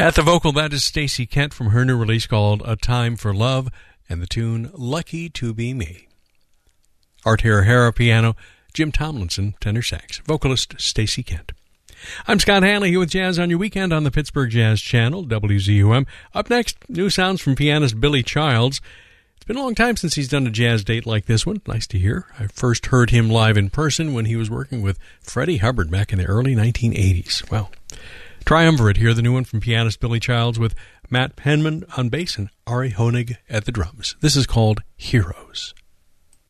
At the vocal, that is Stacey Kent from her new release called A Time for Love, and the tune Lucky to Be Me. Art O'Hara piano, Jim Tomlinson tenor sax, vocalist Stacey Kent. I'm Scott Hanley here with Jazz on Your Weekend on the Pittsburgh Jazz Channel, WZUM. Up next, new sounds from pianist Billy Childs. It's been a long time since he's done a jazz date like this one. Nice to hear. I first heard him live in person when he was working with Freddie Hubbard back in the early 1980s. Well, Triumvirate here, the new one from pianist Billy Childs with Matt Penman on bass and Ari Honig at the drums. This is called Heroes.